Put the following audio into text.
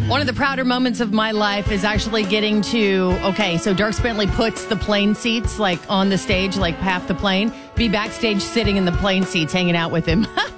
One of the prouder moments of my life is actually getting to, so Dierks Bentley puts the plane seats like on the stage, like half the plane, be backstage sitting in the plane seats hanging out with him.